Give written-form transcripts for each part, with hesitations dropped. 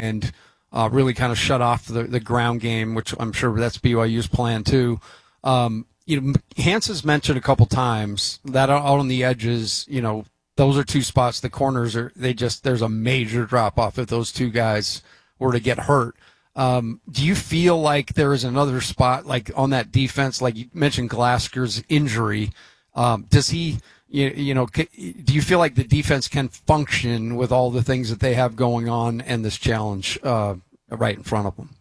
and really kind of shut off the ground game, which I'm sure that's BYU's plan too. Hans has mentioned a couple times that out on the edges, those are two spots. The corners there's a major drop off if those two guys were to get hurt. Do you feel like there is another spot like on that defense, like you mentioned Glasker's injury? Does he, do you feel like the defense can function with all the things that they have going on and this challenge right in front of them?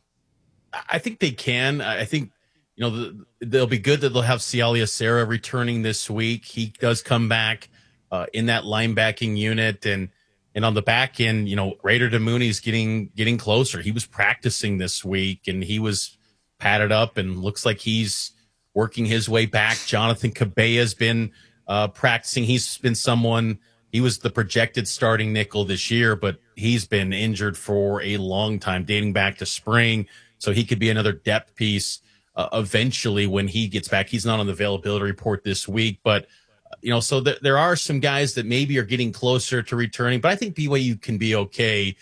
I think they can. I think, they'll be good that they'll have Sialia Serra returning this week. He does come back in that linebacking unit, and on the back end, Raider DeMooney's getting closer. He was practicing this week, and he was padded up, and looks like he's working his way back. Jonathan Cabella's been practicing. He's been he was the projected starting nickel this year, but he's been injured for a long time, dating back to spring. So he could be another depth piece eventually when he gets back. He's not on the availability report this week, but so there are some guys that maybe are getting closer to returning, but I think BYU can be okay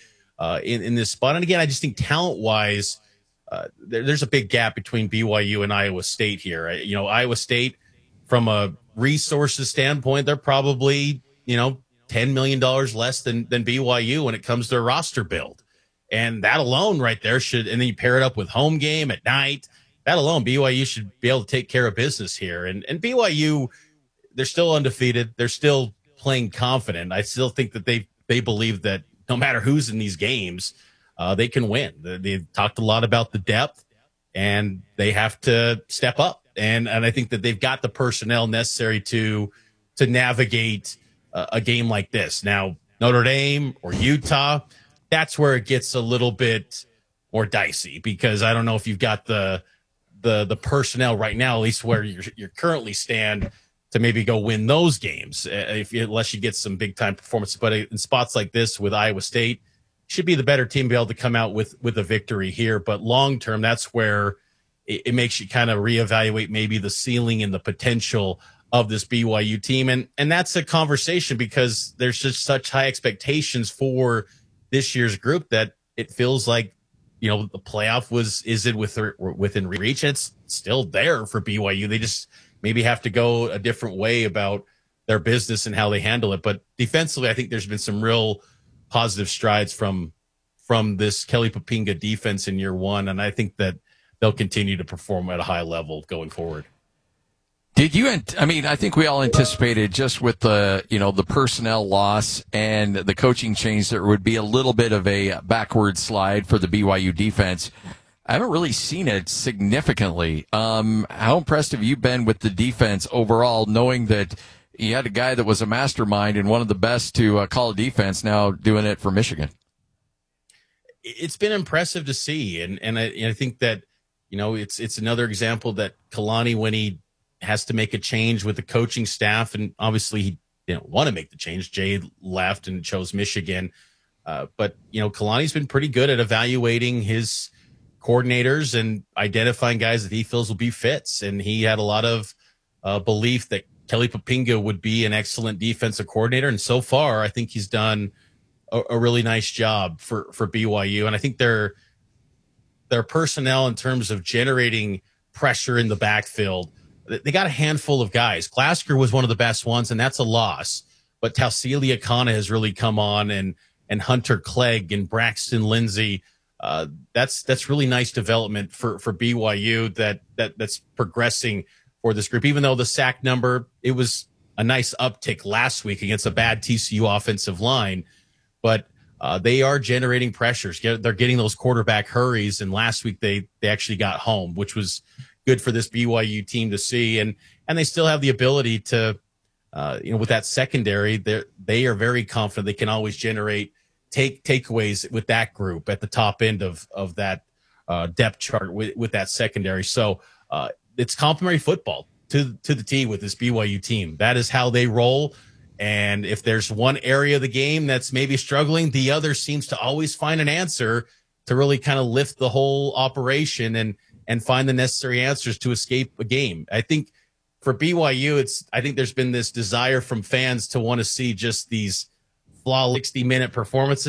in this spot. And again, I just think talent-wise, there's a big gap between BYU and Iowa State here. Iowa State, from a resources standpoint, they're probably, $10 million less than BYU when it comes to a roster build. And that alone right there and then you pair it up with home game at night, that alone, BYU should be able to take care of business here. And BYU, they're still undefeated. They're still playing confident. I still think that they believe that no matter who's in these games, they can win. They've talked a lot about the depth, and they have to step up. And I think that they've got the personnel necessary to navigate a game like this. Now, Notre Dame or Utah, that's where it gets a little bit more dicey, because I don't know if you've got the personnel right now, at least where you're currently stand, to maybe go win those games, unless you get some big time performances. But in spots like this with Iowa State, should be the better team to be able to come out with a victory here. But long term, that's where it makes you kind of reevaluate maybe the ceiling and the potential of this BYU team. And that's a conversation, because there's just such high expectations for this year's group that it feels like, the playoff is it within reach? It's still there for BYU. They just maybe have to go a different way about their business and how they handle it. But defensively, I think there's been some real positive strides from this Kelly Poppinga defense in year one. And I think that they'll continue to perform at a high level going forward. I think we all anticipated, just with the personnel loss and the coaching change, there would be a little bit of a backward slide for the BYU defense. I haven't really seen it significantly. How impressed have you been with the defense overall, knowing that you had a guy that was a mastermind and one of the best to call a defense, now doing it for Michigan? It's been impressive to see. And I think that, it's another example that Kalani, when he has to make a change with the coaching staff, and obviously he didn't want to make the change. Jay left and chose Michigan. But Kalani's been pretty good at evaluating his coordinators and identifying guys that he feels will be fits. And he had a lot of belief that Kelly Poppinga would be an excellent defensive coordinator. And so far, I think he's done a really nice job for BYU. And I think their personnel, in terms of generating pressure in the backfield, they got a handful of guys. Glasgow was one of the best ones, and that's a loss. But Tausili Akana has really come on, and Hunter Clegg and Braxton Lindsay. That's really nice development for BYU that's progressing for this group. Even though the sack number, it was a nice uptick last week against a bad TCU offensive line, but they are generating pressures. They're getting those quarterback hurries, and last week they actually got home, which was good for this BYU team to see. And they still have the ability to, with that secondary, they are very confident they can always generate takeaways with that group at the top end of that depth chart with that secondary. So it's complimentary football to the T with this BYU team. That is how they roll. And if there's one area of the game that's maybe struggling, the other seems to always find an answer to really kind of lift the whole operation and find the necessary answers to escape a game. I think for BYU, I think there's been this desire from fans to want to see just these flawless 60-minute performances.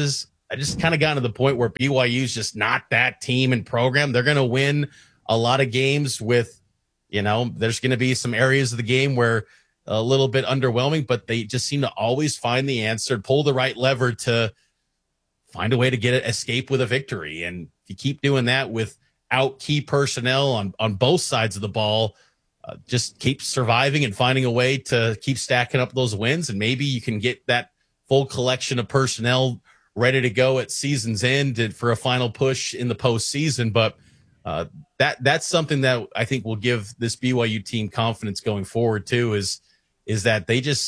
I just kind of gotten to the point where BYU is just not that team and program. They're going to win a lot of games with, there's going to be some areas of the game where a little bit underwhelming, but they just seem to always find the answer, pull the right lever to find a way to get it, escape with a victory. And if you keep doing that without key personnel on both sides of the ball, just keep surviving and finding a way to keep stacking up those wins. And maybe you can get that full collection of personnel ready to go at season's end for a final push in the postseason. But that's something that I think will give this BYU team confidence going forward too, is that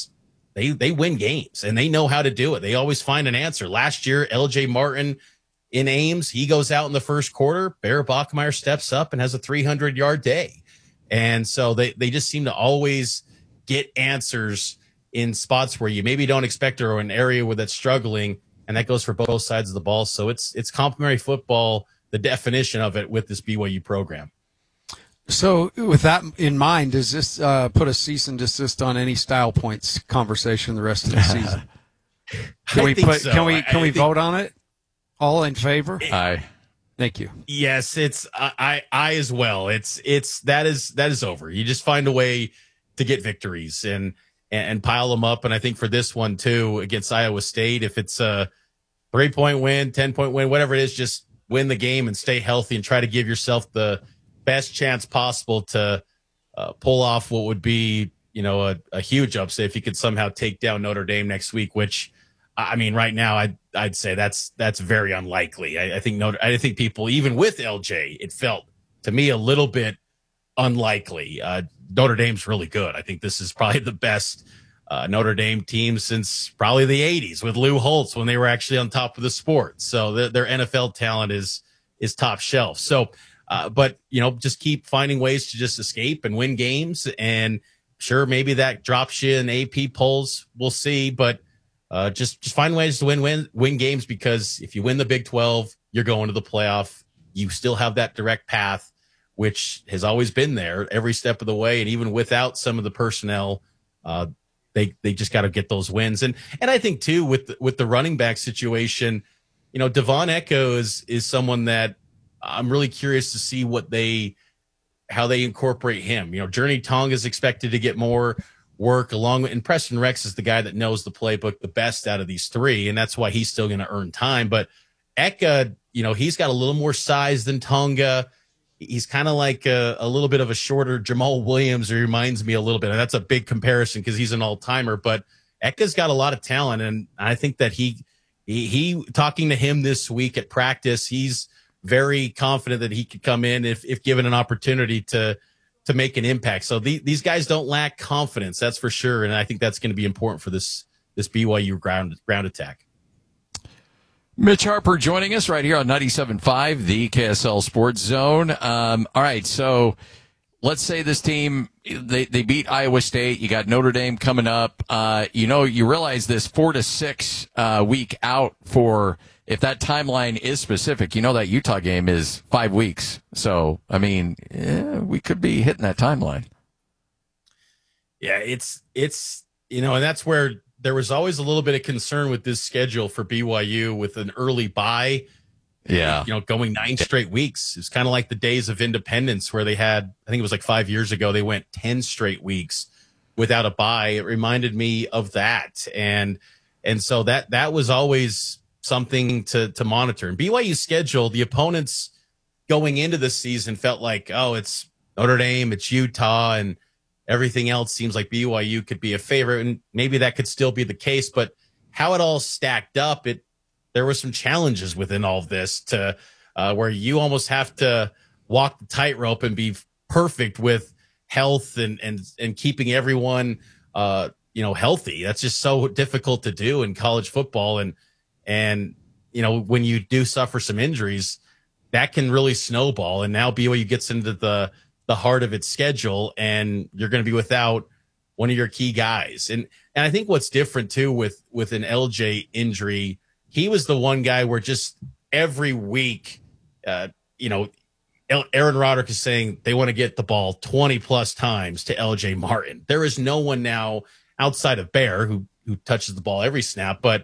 they win games and they know how to do it. They always find an answer. Last year, LJ Martin in Ames, he goes out in the first quarter. Bear Bachmeier steps up and has a 300-yard day. And so they just seem to always get answers in spots where you maybe don't expect it, or an area where that's struggling. And that goes for both sides of the ball. So it's complementary football, the definition of it, with this BYU program. So with that in mind, does this put a cease and desist on any style points conversation the rest of the season? Can we vote on it? All in favor? Aye. Thank you. Yes, it's I as well. That is over. You just find a way to get victories and pile them up. And I think for this one too, against Iowa State, if it's a 3-point win, 10-point win, whatever it is, just win the game and stay healthy and try to give yourself the best chance possible to pull off what would be, a huge upset if you could somehow take down Notre Dame next week, which, I mean, right now I'd say that's very unlikely. I think people, even with LJ, it felt to me a little bit unlikely. Notre Dame's really good. I think this is probably the best Notre Dame team since probably the 80s with Lou Holtz, when they were actually on top of the sport. So their NFL talent is top shelf. So, but just keep finding ways to just escape and win games. And sure, maybe that drops you in AP polls. We'll see, but just find ways to win games, because if you win the Big 12, you're going to the playoff. You still have that direct path, which has always been there every step of the way. And even without some of the personnel, they just got to get those wins. And I think too, with the running back situation, Devon Echo is someone that I'm really curious to see how they incorporate him. Journey Tong is expected to get more work and Preston Rex is the guy that knows the playbook the best out of these three. And that's why he's still going to earn time. But Eka, he's got a little more size than Tonga. He's kind of like a little bit of a shorter Jamal Williams, or he reminds me a little bit. And that's a big comparison because he's an all-timer. But Eka's got a lot of talent, and I think that he talking to him this week at practice, he's very confident that he could come in if given an opportunity to make an impact. So these guys don't lack confidence, that's for sure. And I think that's going to be important for this BYU ground attack. Mitch Harper joining us right here on 97.5, the KSL Sports Zone. All right, so let's say this team, they beat Iowa State. You got Notre Dame coming up. You realize this 4 to 6 week out for, if that timeline is specific, that Utah game is 5 weeks. So, I mean, we could be hitting that timeline. Yeah, it's and that's where there was always a little bit of concern with this schedule for BYU with an early bye. Yeah. Going 9 straight weeks. It's kind of like the days of independence where they had, I think it was like 5 years ago, they went 10 straight weeks without a bye. It reminded me of that. And so that was always something to monitor. And BYU's schedule, the opponents going into the season felt like, oh, it's Notre Dame, it's Utah, and everything else seems like BYU could be a favorite, and maybe that could still be the case. But how it all stacked up, there were some challenges within all of this to where you almost have to walk the tightrope and be perfect with health and keeping everyone healthy. That's just so difficult to do in college football. And when you do suffer some injuries, that can really snowball. And now BYU gets into the heart of its schedule, and you're going to be without one of your key guys. And I think what's different too with an LJ injury, he was the one guy where just every week, Aaron Roderick is saying they want to get the ball 20 plus times to LJ Martin. There is no one now outside of Bear who touches the ball every snap, but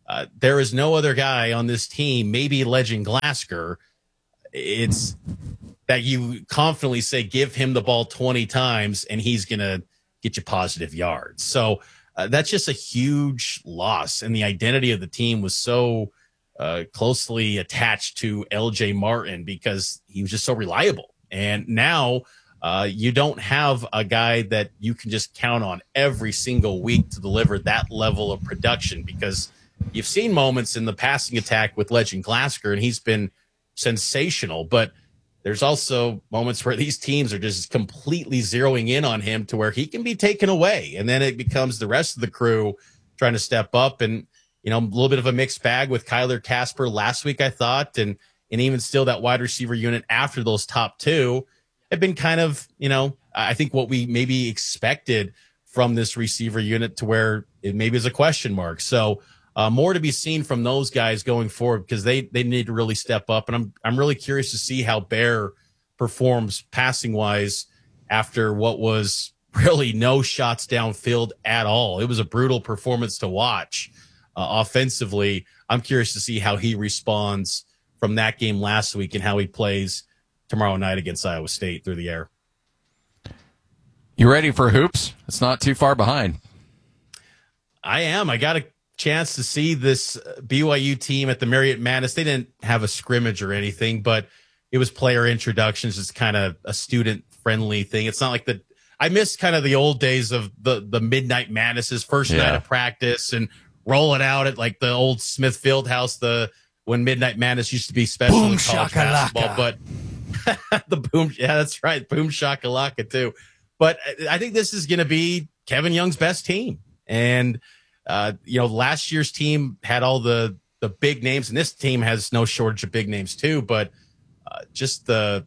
there is no other guy on this team, maybe Legend Glasgow, it's that you confidently say, give him the ball 20 times and he's going to get you positive yards. So that's just a huge loss. And the identity of the team was so closely attached to LJ Martin because he was just so reliable. And now you don't have a guy that you can just count on every single week to deliver that level of production, because you've seen moments in the passing attack with Legend Glasgow, and he's been sensational. But there's also moments where these teams are just completely zeroing in on him to where he can be taken away. And then it becomes the rest of the crew trying to step up. And, you know, a little bit of a mixed bag with Kyler Casper last week, I thought. And even still that wide receiver unit after those top two have been kind of, you know, I think what we maybe expected from this receiver unit to where it maybe is a question mark. So more to be seen from those guys going forward, because they need to really step up. And I'm really curious to see how Bear performs passing wise after what was really no shots downfield at all. It was a brutal performance to watch offensively. I'm curious to see how he responds from that game last week and how he plays tomorrow night against Iowa State through the air. You ready for hoops? It's not too far behind. I am. I got a chance to see this BYU team at the Marriott Madness. They didn't have a scrimmage or anything, but it was player introductions. It's kind of a student friendly thing. It's not like I miss kind of the old days of the Midnight Madnesses, first night of practice and rolling out at like the old Smith Fieldhouse, when Midnight Madness used to be special in college basketball. But the boom, yeah, that's right. Boom shakalaka too. But I think this is going to be Kevin Young's best team. And, you know, last year's team had all the big names, and this team has no shortage of big names too. But just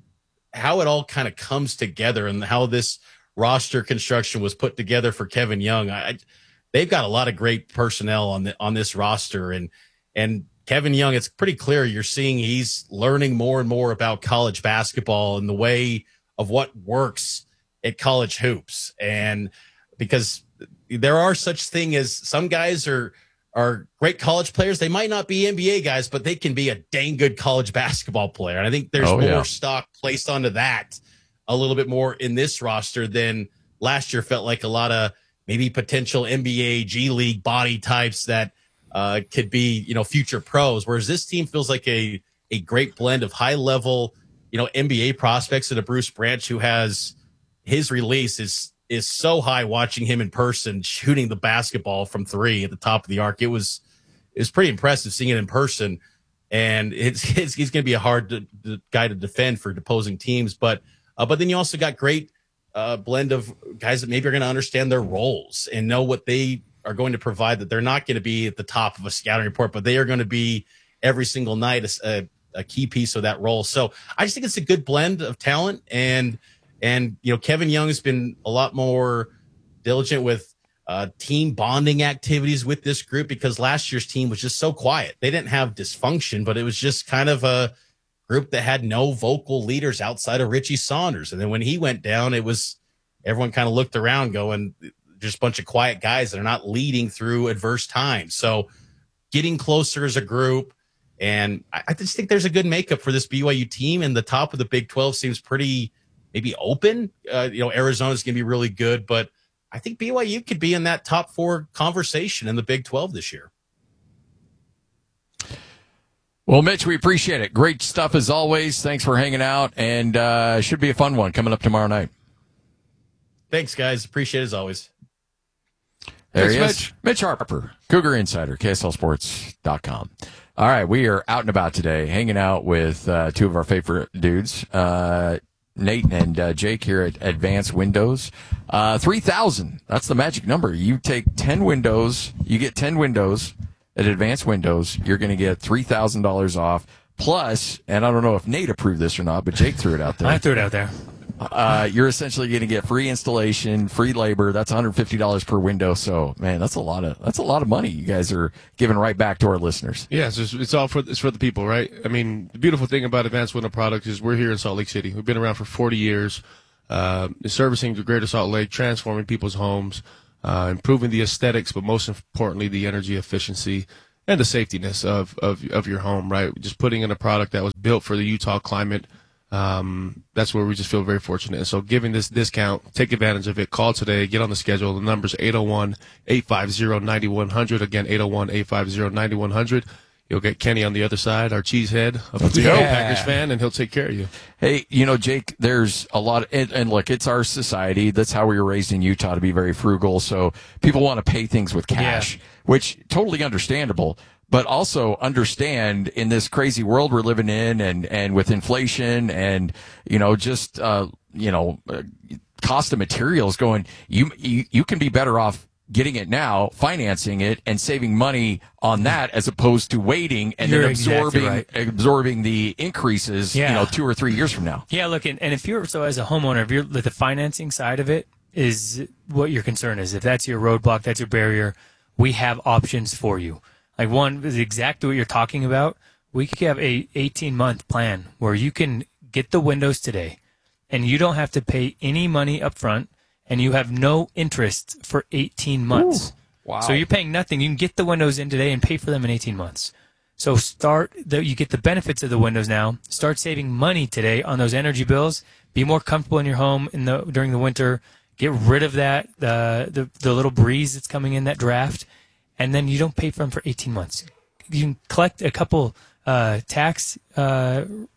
how it all kind of comes together and how this roster construction was put together for Kevin Young. They've got a lot of great personnel on this roster, and Kevin Young, it's pretty clear you're seeing he's learning more and more about college basketball and the way of what works at college hoops. And because there are such thing as some guys are great college players. They might not be NBA guys, but they can be a dang good college basketball player. And I think there's more stock placed onto that a little bit more in this roster than last year. Felt like a lot of maybe potential NBA, G League body types that could be, you know, future pros. Whereas this team feels like a great blend of high level, you know, NBA prospects, and a Bruce Branch who has his release is so high. Watching him in person shooting the basketball from three at the top of the arc, it was pretty impressive seeing it in person. And he's going to be a hard guy to defend for opposing teams. But then you also got great blend of guys that maybe are going to understand their roles and know what they are going to provide, that they're not going to be at the top of a scouting report, but they are going to be every single night a key piece of that role. So I just think it's a good blend of talent. And you know, Kevin Young has been a lot more diligent with team bonding activities with this group, because last year's team was just so quiet. They didn't have dysfunction, but it was just kind of a group that had no vocal leaders outside of Richie Saunders. And then when he went down, it was everyone kind of looked around going, just a bunch of quiet guys that are not leading through adverse times. So getting closer as a group. And I just think there's a good makeup for this BYU team, and the top of the Big 12 seems pretty maybe open. You know, Arizona's going to be really good, but I think BYU could be in that top 4 conversation in the Big 12 this year. Well, Mitch, we appreciate it. Great stuff as always. Thanks for hanging out, and should be a fun one coming up tomorrow night. Thanks, guys. Appreciate it as always. There he is. Mitch Harper, Cougar Insider, KSLSports.com. All right, we are out and about today, hanging out with 2 of our favorite dudes, Nate and Jake here at Advanced Windows. 3,000, that's the magic number. You take 10 windows, you get 10 windows at Advanced Windows, you're going to get $3,000 off. Plus, and I don't know if Nate approved this or not, but Jake threw it out there. I threw it out there. You're essentially going to get free installation, free labor. That's $150 per window. So, man, that's a lot of money you guys are giving right back to our listeners. Yeah, it's all for the people, right? I mean, the beautiful thing about Advanced Window Products is we're here in Salt Lake City. We've been around for 40 years, servicing the greater Salt Lake, transforming people's homes, improving the aesthetics, but most importantly, the energy efficiency. and the safetiness of your home, right? Just putting in a product that was built for the Utah climate. That's where we just feel very fortunate. And so giving this discount, take advantage of it. Call today, get on the schedule. The number's 801-850-9100. Again, 801-850-9100. You'll get Kenny on the other side, our cheesehead, a Packers fan, and he'll take care of you. Hey, Jake, there's a lot and look, it's our society. That's how we were raised in Utah, to be very frugal. So people want to pay things with cash, which totally understandable. But also understand in this crazy world we're living in, and with inflation and cost of materials going, you can be better off getting it now, financing it, and saving money on that as opposed to waiting and then absorbing the increases 2 or 3 years from now. Yeah, look, and if you're as a homeowner, if you're the financing side of it is what your concern is. If that's your roadblock, that's your barrier, we have options for you. Like one is exactly what you're talking about. We could have a 18-month plan where you can get the windows today and you don't have to pay any money up front and you have no interest for 18 months. Ooh, wow. So you're paying nothing. You can get the windows in today and pay for them in 18 months. So you get the benefits of the windows now. Start saving money today on those energy bills. Be more comfortable in your home during the winter. Get rid of that the little breeze that's coming in, that draft. And then you don't pay for them for 18 months. You can collect a couple tax refunds.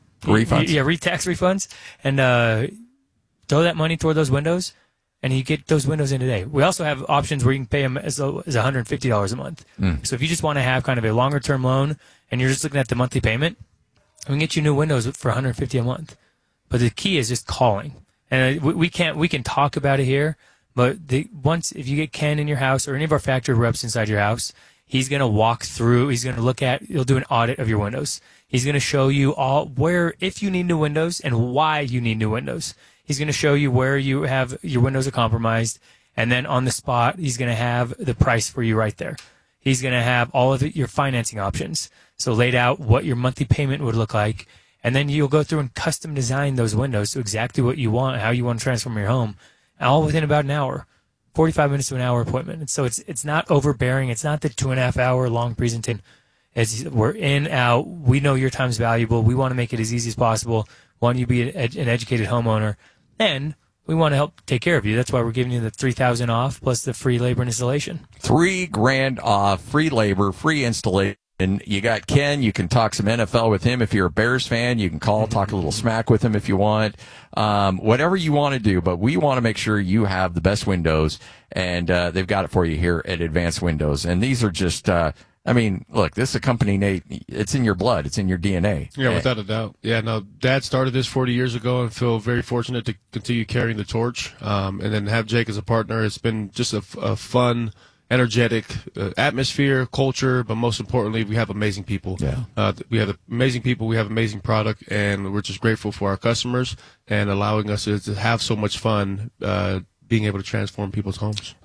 Tax refunds, and throw that money toward those windows, and you get those windows in today. We also have options where you can pay them as low as $150 a month. So if you just want to have kind of a longer term loan and you're just looking at the monthly payment, we can get you new windows for $150 a month. But the key is just calling, and we can talk about it here. But if you get Ken in your house or any of our factory reps inside your house, he's going to walk through. He's going to he'll do an audit of your windows. He's going to show you if you need new windows and why you need new windows. He's going to show you where you have your windows are compromised. And then on the spot, he's going to have the price for you right there. He's going to have all of your financing options. So laid out what your monthly payment would look like. And then you'll go through and custom design those windows to exactly what you want, how you want to transform your home. All within about an hour, 45 minutes to an hour appointment. And so it's not overbearing. It's not the 2.5 hour long presentation. We're in, out. We know your time's valuable. We want to make it as easy as possible. Want you to be an educated homeowner. And we want to help take care of you. That's why we're giving you the $3,000 off plus the free labor and installation. $3,000 off, free labor, free installation. You got Ken. You can talk some NFL with him. If you're a Bears fan, you can call, talk a little smack with him if you want. Whatever you want to do, but we want to make sure you have the best windows, and they've got it for you here at Advanced Windows. And these are just, look, this is a company, Nate, it's in your blood. It's in your DNA. Yeah, without a doubt. Yeah, no, Dad started this 40 years ago and feel very fortunate to continue carrying the torch. And then have Jake as a partner. It's been just a fun, energetic atmosphere, culture, but most importantly, we have amazing people. Yeah. We have amazing people, we have amazing product, and we're just grateful for our customers and allowing us to have so much fun being able to transform people's homes.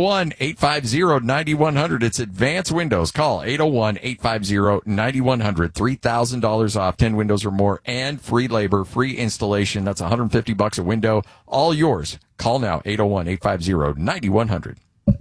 801-850-9100. It's Advanced Windows. Call 801-850-9100. $3,000 off, 10 windows or more, and free labor, free installation. That's $150 a window. All yours. Call now, 801-850-9100.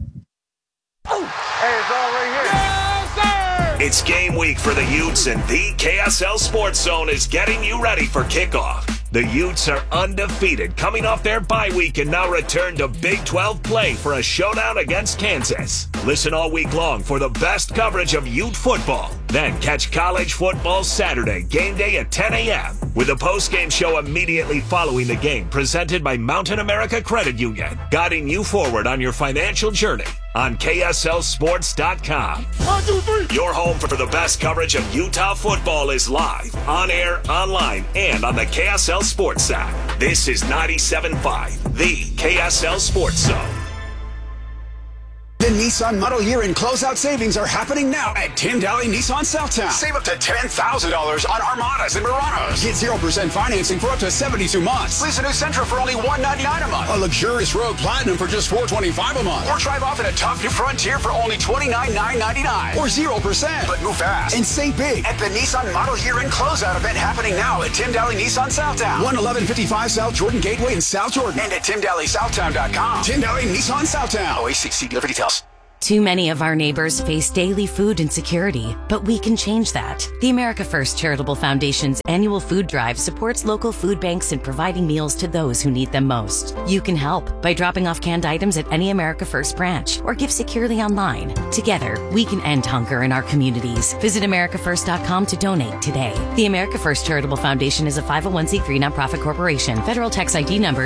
It's game week for the Utes, and the KSL Sports Zone is getting you ready for kickoff. The Utes are undefeated, coming off their bye week and now return to Big 12 play for a showdown against Kansas. Listen all week long for the best coverage of Ute football. Then catch college football Saturday, game day at 10 a.m. with a post-game show immediately following the game, presented by Mountain America Credit Union, guiding you forward on your financial journey on KSLSports.com. 1, 2, 3. Your home for the best coverage of Utah football is live, on air, online, and on the KSL Sports app. This is 97.5, the KSL Sports Zone. The Nissan Model Year and closeout savings are happening now at Tim Daly Nissan Southtown. Save up to $10,000 on Armadas and Muranos. Get 0% financing for up to 72 months. Lease a new Sentra for only $199 a month. A luxurious Rogue Platinum for just $425 a month. Or drive off in a tough new Frontier for only $29,999. Or 0%. But move fast and save big at the Nissan Model Year and closeout event happening now at Tim Daly Nissan Southtown. 11155 South Jordan Gateway in South Jordan. And at TimDalySouthtown.com. Tim Daly Nissan Southtown. OACC dealer for details. Too many of our neighbors face daily food insecurity, but we can change that. The America First Charitable Foundation's annual food drive supports local food banks in providing meals to those who need them most. You can help by dropping off canned items at any America First branch or give securely online. Together, we can end hunger in our communities. Visit AmericaFirst.com to donate today. The America First Charitable Foundation is a 501c3 nonprofit corporation. Federal tax ID number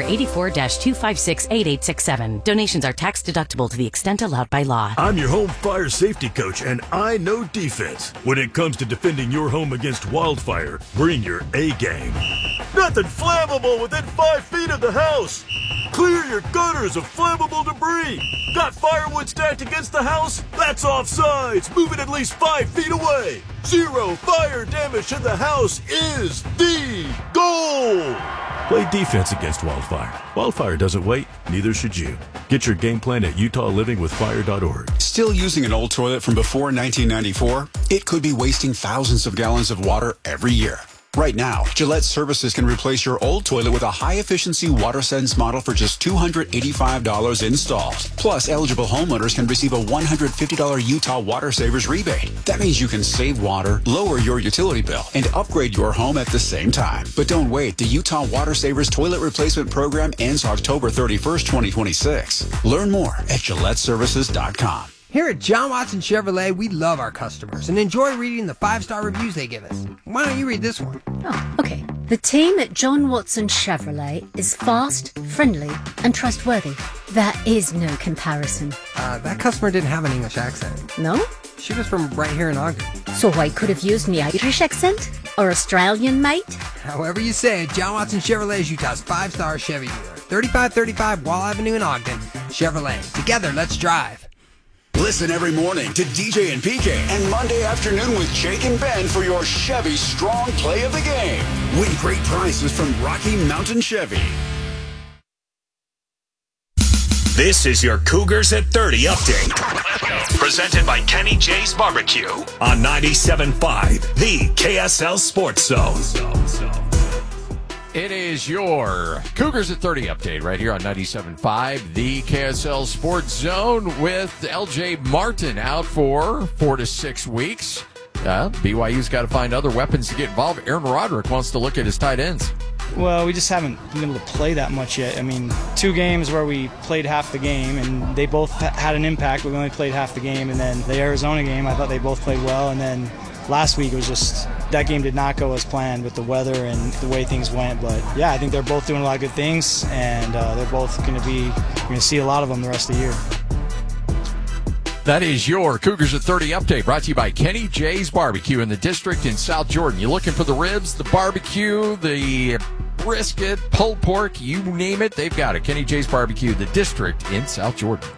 84-2568867. Donations are tax deductible to the extent allowed by law. I'm your home fire safety coach, and I know defense. When it comes to defending your home against wildfire, bring your A game. Nothing flammable within 5 feet of the house. Clear your gutters of flammable debris. Got firewood stacked against the house? That's offsides. Move it at least 5 feet away. 0 fire damage to the house is the goal. Play defense against wildfire. Wildfire doesn't wait, neither should you. Get your game plan at UtahLivingWithFire.org. Still using an old toilet from before 1994? It could be wasting thousands of gallons of water every year. Right now, Gillette Services can replace your old toilet with a high-efficiency WaterSense model for just $285 installed. Plus, eligible homeowners can receive a $150 Utah Water Savers rebate. That means you can save water, lower your utility bill, and upgrade your home at the same time. But don't wait. The Utah Water Savers Toilet Replacement Program ends October 31st, 2026. Learn more at GilletteServices.com. Here at John Watson Chevrolet, we love our customers and enjoy reading the 5-star reviews they give us. Why don't you read this one? Oh, okay. The team at John Watson Chevrolet is fast, friendly, and trustworthy. There is no comparison. That customer didn't have an English accent. No? She was from right here in Ogden. So I could have used my Irish accent? Or Australian, mate? However you say it, John Watson Chevrolet is Utah's 5-star Chevy dealer. 3535 Wall Avenue in Ogden. Chevrolet. Together, let's drive. Listen every morning to DJ and PK and Monday afternoon with Jake and Ben for your Chevy Strong Play of the Game. Win great prizes from Rocky Mountain Chevy. This is your Cougars at 30 update. Presented by Kenny J's Barbecue on 97.5, the KSL Sports Zone. It is your Cougars at 30 update right here on 97.5, the KSL Sports Zone, with LJ Martin out for 4 to 6 weeks. BYU's got to find other weapons to get involved. Aaron Roderick wants to look at his tight ends. Well, we just haven't been able to play that much yet. I mean, 2 games where we played half the game, and they both had an impact, but we only played half the game. And then the Arizona game, I thought they both played well. And then last week, it was just that game did not go as planned with the weather and the way things went. But, yeah, I think they're both doing a lot of good things, and they're both going to see a lot of them the rest of the year. That is your Cougars at 30 update, brought to you by Kenny J's Barbecue in the district in South Jordan. You looking for the ribs, the barbecue, the brisket, pulled pork, you name it, they've got it. Kenny J's Barbecue, the district in South Jordan.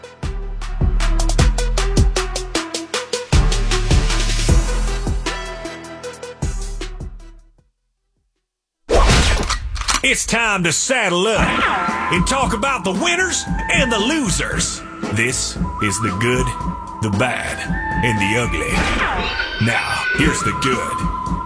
It's time to saddle up and talk about the winners and the losers. This is the good, the bad, and the ugly. Now, here's the good.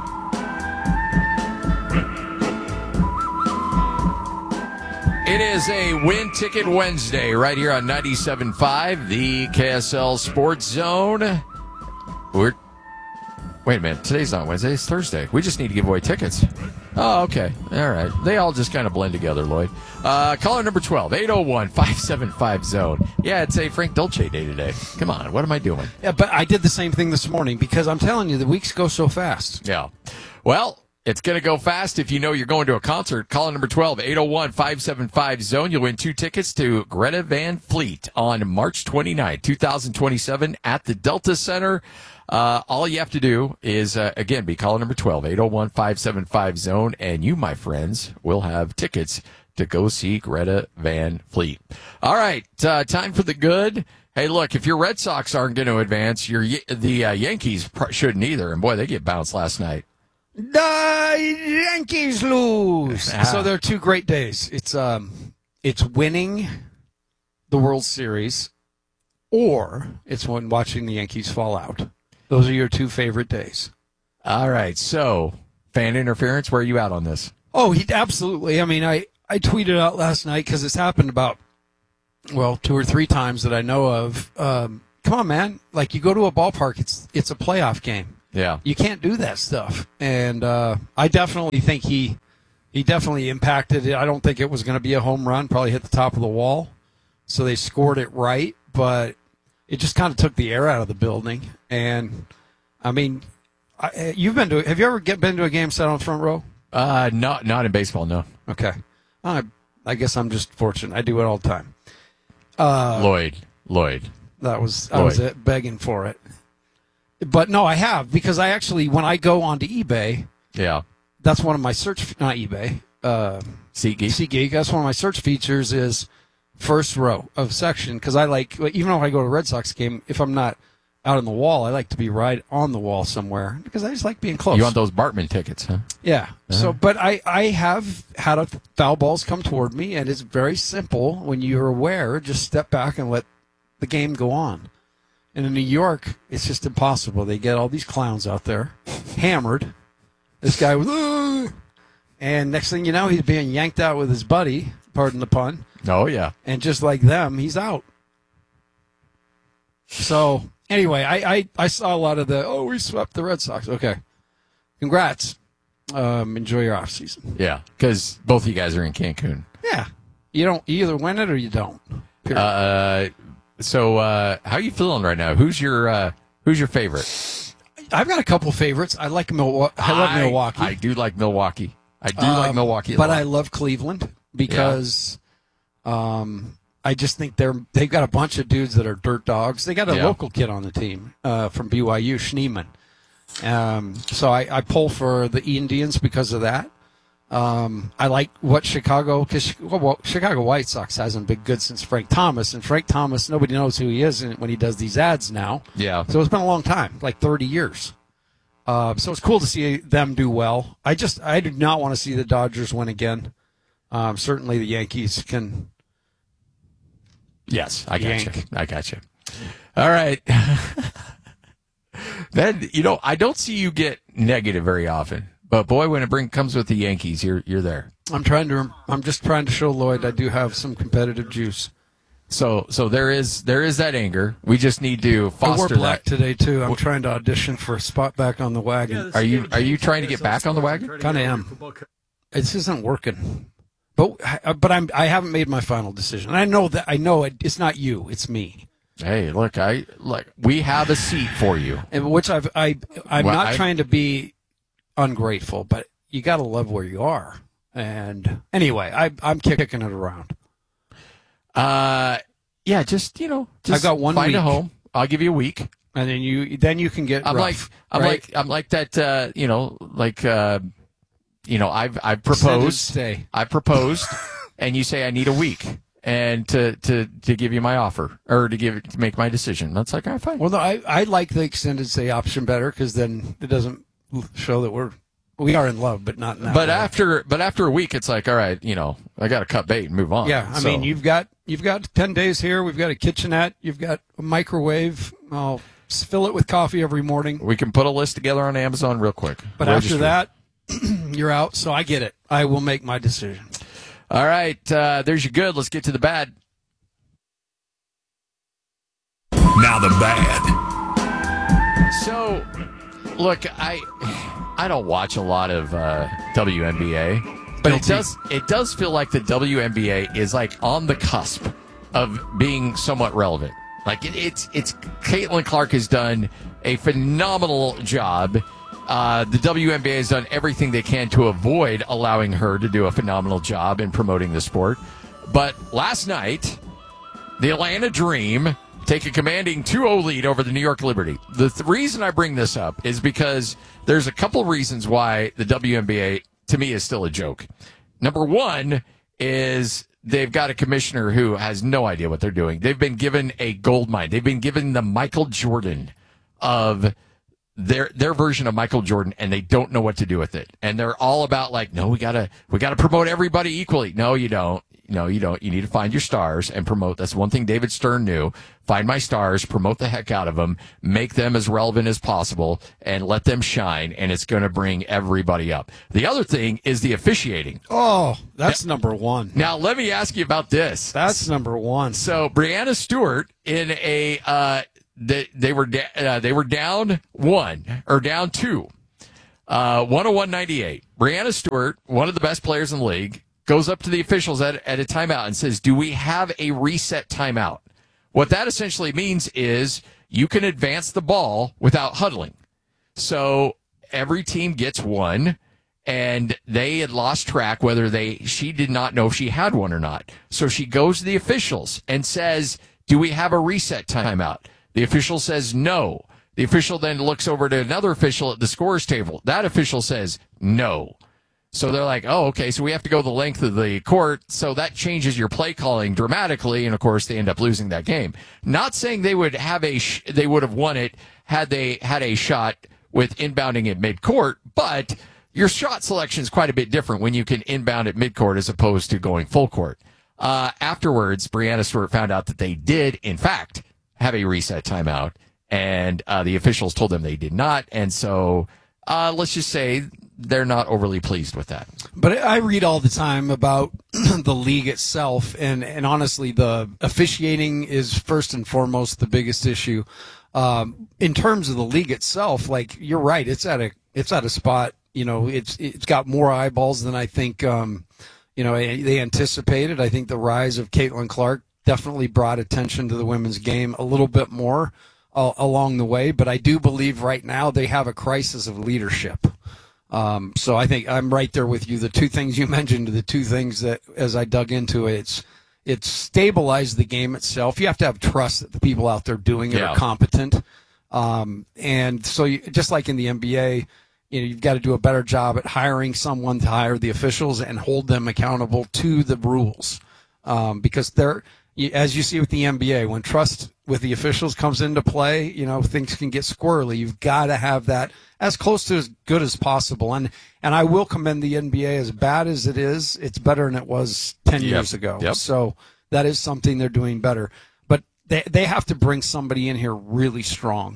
It is a Win Ticket Wednesday right here on 97.5, the KSL Sports Zone. Wait a minute. Today's not Wednesday. It's Thursday. We just need to give away tickets. Oh, okay. All right. They all just kind of blend together, Lloyd. Caller number 12, 801-575-ZONE. Yeah, it's a Frank Dolce day today. Come on. What am I doing? Yeah, but I did the same thing this morning because I'm telling you, the weeks go so fast. Yeah. Well, it's going to go fast if you know you're going to a concert. Caller number 12, 801-575-ZONE. You'll win 2 tickets to Greta Van Fleet on March 29, 2027 at the Delta Center. All you have to do is, again, be caller number 12, 801-575-ZONE, and you, my friends, will have tickets to go see Greta Van Fleet. All right, time for the good. Hey, look, if your Red Sox aren't going to advance, the Yankees shouldn't either, and boy, they get bounced last night. The Yankees lose. So there are 2 great days. It's winning the World Series, or it's when watching the Yankees fall out. Those are your 2 favorite days. All right. So, fan interference, where are you out on this? Oh, absolutely. I mean, I tweeted out last night because it's happened about, 2 or 3 times that I know of. come on, man. Like, you go to a ballpark, it's a playoff game. Yeah. You can't do that stuff. And I definitely think he definitely impacted it. I don't think it was going to be a home run, probably hit the top of the wall. So they scored it right, but it just kind of took the air out of the building. And, I mean, have you ever been to a game set on front row? Not in baseball, no. Okay. I guess I'm just fortunate. I do it all the time. Lloyd. I was begging for it. But no, I have, because I actually, when I go onto eBay, yeah, that's one of my not eBay, SeatGeek, that's one of my search features is first row of section, because I like, even though I go to a Red Sox game, if I'm not out on the wall, I like to be right on the wall somewhere, because I just like being close. You want those Bartman tickets, huh? Yeah. So, but I have had foul balls come toward me, and it's very simple. When you're aware, just step back and let the game go on. And in New York, it's just impossible. They get all these clowns out there, hammered. This guy was, and next thing you know, he's being yanked out with his buddy, pardon the pun. Oh, yeah. And just like them, he's out. So, anyway, I saw a lot of we swept the Red Sox. Okay. Congrats. Enjoy your off season. Yeah, because both of you guys are in Cancun. Yeah. You either win it or you don't. Period. So, how are you feeling right now? Who's your favorite? I've got a couple favorites. I like Milwaukee. I love Milwaukee. I do like Milwaukee. Like Milwaukee, but I love Cleveland because, I just think they've got a bunch of dudes that are dirt dogs. They got a local kid on the team from BYU, Schneeman. So I pull for the Indians because of that. I like what Chicago White Sox hasn't been good since Frank Thomas, and Frank Thomas, nobody knows who he is when he does these ads now. Yeah. So it's been a long time, like 30 years. So it's cool to see them do well. I do not want to see the Dodgers win again. Certainly the Yankees can. Yes, I got you. All right. Then, I don't see you get negative very often. But boy, when it comes with the Yankees, you're there. I'm just trying to show Lloyd I do have some competitive juice. So there is that anger. We just need to foster that. I wore black today too. I'm trying to audition for a spot back on the wagon. Are you trying to get back on the wagon? Kind of am. This isn't working. But I haven't made my final decision. I know it's not you. It's me. Hey, look, we have a seat for you. And which I'm not trying to be ungrateful, but you got to love where you are. And anyway, I'm kicking it around. Yeah, just I've got 1 week. Find a home. I'll give you a week, and then you can get. I'm rough, like that. I've proposed. I've proposed, and you say I need a week. And to give you my offer or to make my decision. That's like, all right, fine. Well, no, I like the extended stay option better because then it doesn't show that we are in love, but not now. But after a week, it's like, all right, I got to cut bait and move on. Yeah, I mean, you've got 10 days here. We've got a kitchenette. You've got a microwave. I'll fill it with coffee every morning. We can put a list together on Amazon real quick. But after that, you're out. So I get it. I will make my decision. All right, there's your good. Let's get to the bad. Now the bad. So, look, I don't watch a lot of WNBA, but it does feel like the WNBA is like on the cusp of being somewhat relevant. Like it's Caitlin Clark has done a phenomenal job. The WNBA has done everything they can to avoid allowing her to do a phenomenal job in promoting the sport. But last night, the Atlanta Dream take a commanding 2-0 lead over the New York Liberty. The reason I bring this up is because there's a couple reasons why the WNBA, to me, is still a joke. Number one is they've got a commissioner who has no idea what they're doing. They've been given a gold mine. They've been given the Michael Jordan of their version of Michael Jordan, and they don't know what to do with it. And they're all about like, no, we gotta promote everybody equally. No, you don't. No, you don't. You need to find your stars and promote. That's one thing David Stern knew. Find my stars, promote the heck out of them, make them as relevant as possible, and let them shine, and it's going to bring everybody up. The other thing is the officiating. Oh, that's number one. Now, let me ask you about this. That's number one. So, Breanna Stewart, in a they were down one or down two. 101-98. Brianna Stewart, one of the best players in the league, goes up to the officials at a timeout and says, do we have a reset timeout? What that essentially means is you can advance the ball without huddling. So every team gets one, and they had lost track whether she did not know if she had one or not. So she goes to the officials and says, do we have a reset timeout? The official says no. The official then looks over to another official at the scorer's table. That official says no. So they're like, oh, okay, so we have to go the length of the court. So that changes your play calling dramatically. And of course, they end up losing that game. Not saying they would have they would have won it had they had a shot with inbounding at midcourt, but your shot selection is quite a bit different when you can inbound at midcourt as opposed to going full court. Afterwards, Brianna Stewart found out that they did, in fact, have a reset timeout. And the officials told them they did not. And so let's just say they're not overly pleased with that. But I read all the time about the league itself, and honestly, the officiating is first and foremost the biggest issue. In terms of the league itself, like you're right, it's at a spot. It's got more eyeballs than I think they anticipated. I think the rise of Caitlin Clark definitely brought attention to the women's game a little bit more along the way, but I do believe right now they have a crisis of leadership. So I think I'm right there with you. The two things you mentioned are the two things that, as I dug into it, it's stabilized the game itself. You have to have trust that the people out there doing it are competent. And so just like in the NBA, you've got to do a better job at hiring someone to hire the officials and hold them accountable to the rules. Because as you see with the NBA, when trust with the officials comes into play, things can get squirrely. You've got to have that as close to as good as possible. And I will commend the NBA. As bad as it is, it's better than it was 10 years ago. Yep. So that is something they're doing better. But they have to bring somebody in here really strong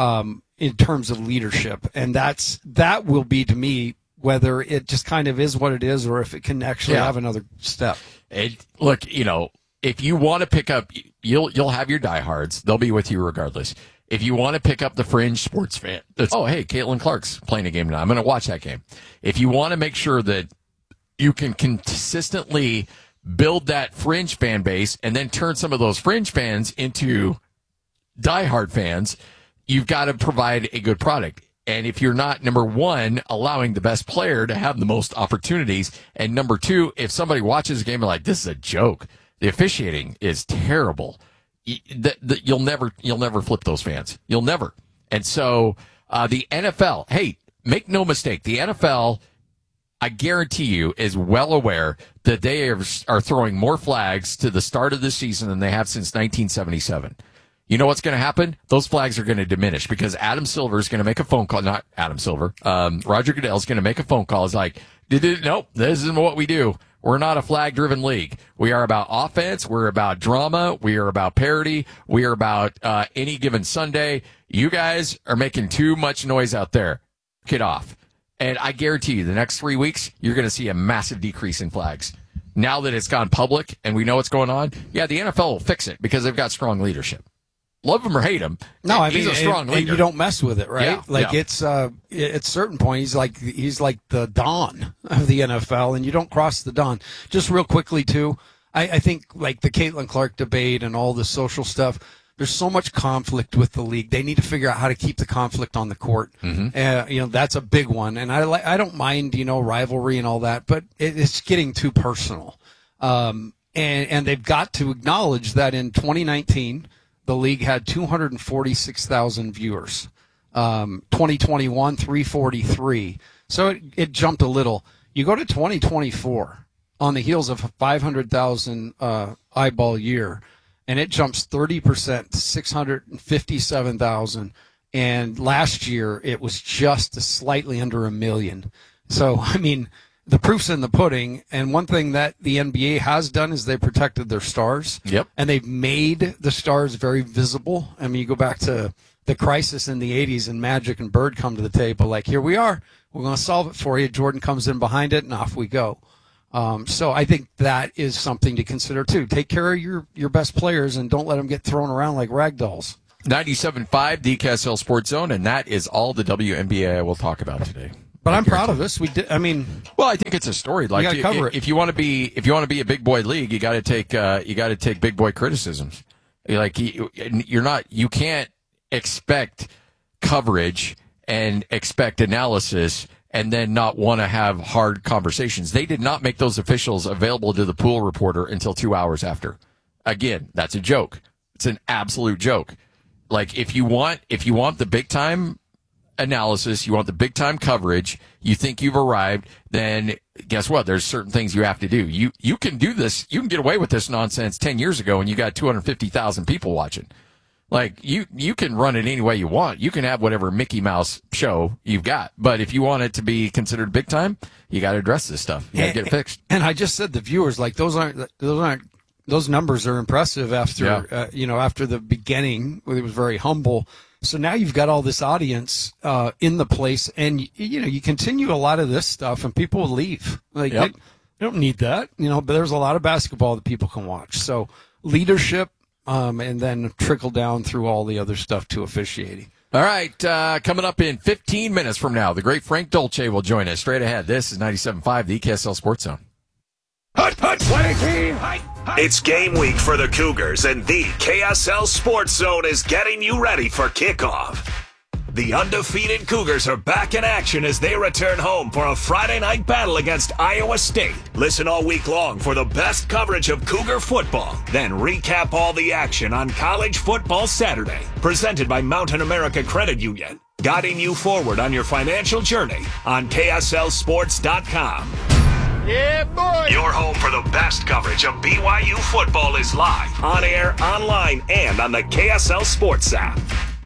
in terms of leadership. And that will be, to me, whether it just kind of is what it is or if it can actually have another step. Look, if you want to pick up, you'll have your diehards. They'll be with you regardless. If you want to pick up the fringe sports fan, hey, Caitlin Clark's playing a game now. I'm going to watch that game. If you want to make sure that you can consistently build that fringe fan base and then turn some of those fringe fans into diehard fans, you've got to provide a good product. And if you're not, number one, allowing the best player to have the most opportunities, and number two, if somebody watches a game and like, this is a joke, the officiating is terrible, you'll never flip those fans. You'll never. And so the NFL, hey, make no mistake, the NFL, I guarantee you, is well aware that they are throwing more flags to the start of the season than they have since 1977. You know what's going to happen? Those flags are going to diminish because Adam Silver is going to make a phone call. Not Adam Silver. Roger Goodell is going to make a phone call. It's like, nope, this isn't what we do. We're not a flag-driven league. We are about offense. We're about drama. We are about parity. We are about any given Sunday. You guys are making too much noise out there. Get off. And I guarantee you, the next 3 weeks, you're going to see a massive decrease in flags. Now that it's gone public and we know what's going on, the NFL will fix it because they've got strong leadership. Love him or hate him. No, I mean, he's a strong leader. And you don't mess with it, right? Yeah, it's at a certain point, he's like the Don of the NFL, and you don't cross the Don. Just real quickly too, I think like the Caitlin Clark debate and all the social stuff. There's so much conflict with the league. They need to figure out how to keep the conflict on the court. Mm-hmm. That's a big one. And I don't mind rivalry and all that, but it's getting too personal. And they've got to acknowledge that in 2019. The league had 246,000 viewers. 2021, 343. So it jumped a little. You go to 2024 on the heels of a 500,000 eyeball year, and it jumps 30% to 657,000. And last year it was just slightly under 1 million. So, I mean, the proof's in the pudding, and one thing that the NBA has done is they protected their stars. Yep. And they've made the stars very visible. I mean, you go back to the crisis in the 80s and Magic and Bird come to the table like, here we are. We're going to solve it for you. Jordan comes in behind it, and off we go. So I think that is something to consider, too. Take care of your best players and don't let them get thrown around like rag dolls. 97.5 the KSL Sports Zone, and that is all the WNBA I will talk about today. But I'm proud of this. We did. I mean, well, I think it's a story. Like, you gotta cover it. If you want to be a big boy league, you got to take big boy criticisms. You can't expect coverage and expect analysis and then not want to have hard conversations. They did not make those officials available to the pool reporter until 2 hours after. Again, that's a joke. It's an absolute joke. Like, if you want the big time analysis, you want the big time coverage, you think you've arrived, then guess what? There's certain things you have to do. You can do this. You can get away with this nonsense 10 years ago when you got 250,000 people watching. Like, you can run it any way you want. You can have whatever Mickey Mouse show you've got. But if you want it to be considered big time, you got to address this stuff. You got to get it fixed. And I just said the viewers, like, those numbers are impressive after, after the beginning. It was very humble. So now you've got all this audience in the place, and you continue a lot of this stuff, and people will leave. Like, they don't need that, but there's a lot of basketball that people can watch. So leadership, and then trickle down through all the other stuff to officiating. All right, coming up in 15 minutes from now, the great Frank Dolce will join us straight ahead. This is 97.5, the KSL Sports Zone. It's game week for the Cougars, and the KSL Sports Zone is getting you ready for kickoff. The undefeated Cougars are back in action as they return home for a Friday night battle against Iowa State. Listen all week long for the best coverage of Cougar football. Then recap all the action on College Football Saturday. Presented by Mountain America Credit Union. Guiding you forward on your financial journey on KSLSports.com. Yeah, boy! Your home for the best coverage of BYU football is live, on air, online, and on the KSL Sports app.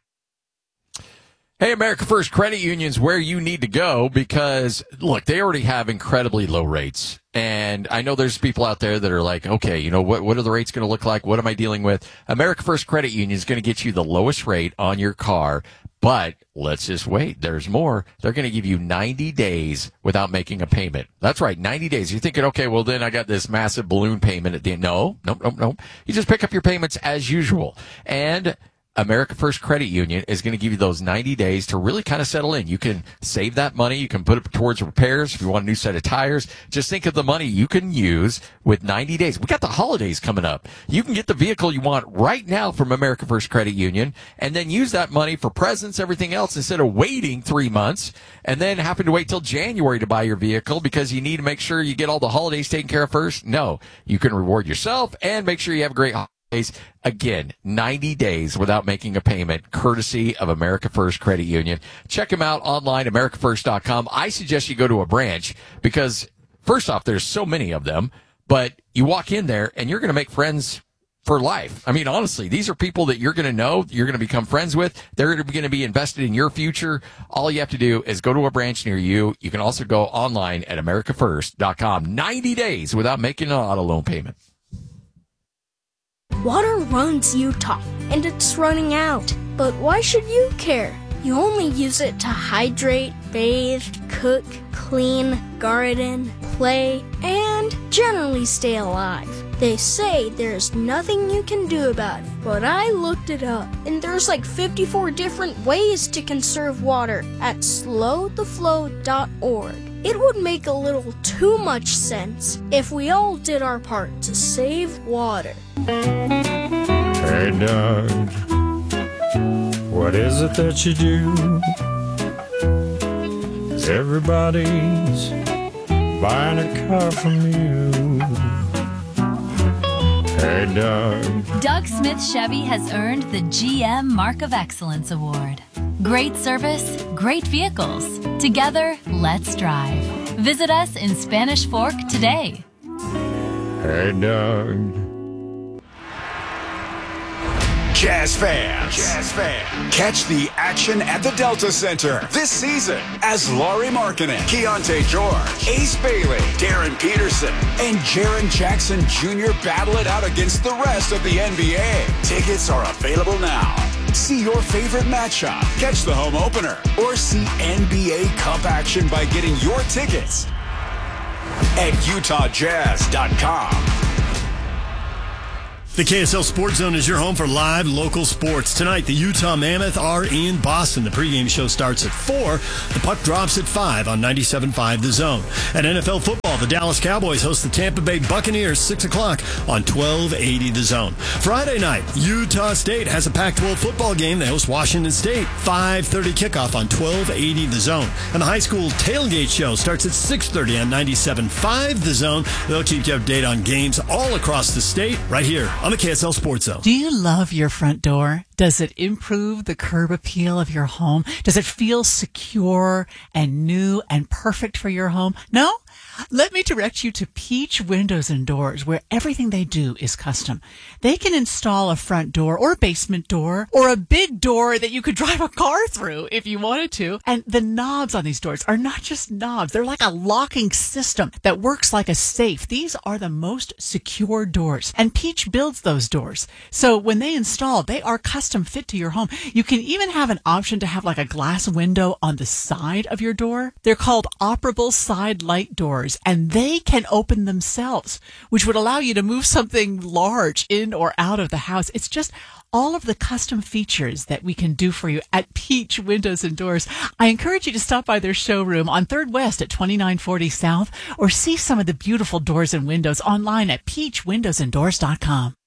Hey, America First Credit Union's where you need to go because, look, they already have incredibly low rates. And I know there's people out there that are like, okay, what are the rates going to look like? What am I dealing with? America First Credit Union is going to get you the lowest rate on your car. But let's just wait. There's more. They're going to give you 90 days without making a payment. That's right, 90 days. You're thinking, okay, well, then I got this massive balloon payment at the end. No. You just pick up your payments as usual. And America First Credit Union is going to give you those 90 days to really kind of settle in. You can save that money. You can put it towards repairs if you want a new set of tires. Just think of the money you can use with 90 days. We got the holidays coming up. You can get the vehicle you want right now from America First Credit Union and then use that money for presents, everything else, instead of waiting 3 months and then having to wait till January to buy your vehicle because you need to make sure you get all the holidays taken care of first. No, you can reward yourself and make sure you have a great holiday. Again, 90 days without making a payment, courtesy of America First Credit Union. Check them out online, AmericaFirst.com. I suggest you go to a branch because, first off, there's so many of them, but you walk in there and you're going to make friends for life. I mean, honestly, these are people that you're going to know, you're going to become friends with. They're going to be invested in your future. All you have to do is go to a branch near you. You can also go online at AmericaFirst.com. 90 days without making an auto loan payment. Water runs Utah, and it's running out. But why should you care? You only use it to hydrate, bathe, cook, clean, garden, play, and generally stay alive. They say there's nothing you can do about it, but I looked it up, and there's like 54 different ways to conserve water at slowtheflow.org. It would make a little too much sense if we all did our part to save water. Hey, Doug, what is it that you do? 'Cause everybody's buying a car from you. Hey, Doug. Doug Smith Chevy has earned the GM Mark of Excellence Award. Great service, great vehicles. Together, let's drive. Visit us in Spanish Fork today. Hey, Doug. Jazz fans, catch the action at the Delta Center this season as Lauri Markkanen, Keontae George, Ace Bailey, Darren Peterson, and Jaren Jackson Jr. battle it out against the rest of the NBA. Tickets are available now. See your favorite matchup, catch the home opener, or see NBA Cup action by getting your tickets at UtahJazz.com. The KSL Sports Zone is your home for live local sports. Tonight, the Utah Mammoth are in Boston. The pregame show starts at 4. The puck drops at 5 on 97.5 The Zone. At NFL football, the Dallas Cowboys host the Tampa Bay Buccaneers 6 o'clock on 1280 The Zone. Friday night, Utah State has a Pac-12 football game. They host Washington State. 5:30 kickoff on 1280 The Zone. And the high school tailgate show starts at 6:30 on 97.5 The Zone. They'll keep you updated on games all across the state right here on the KSL Sports Zone. Do you love your front door? Does it improve the curb appeal of your home? Does it feel secure and new and perfect for your home? No? Let me direct you to Peach Windows and Doors, where everything they do is custom. They can install a front door or a basement door or a big door that you could drive a car through if you wanted to. And the knobs on these doors are not just knobs. They're like a locking system that works like a safe. These are the most secure doors, and Peach builds those doors. So when they install, they are custom fit to your home. You can even have an option to have like a glass window on the side of your door. They're called operable side light doors, and they can open themselves, which would allow you to move something large in or out of the house. It's just all of the custom features that we can do for you at Peach Windows and Doors. I encourage you to stop by their showroom on 3rd West at 2940 South, or see some of the beautiful doors and windows online at peachwindowsanddoors.com.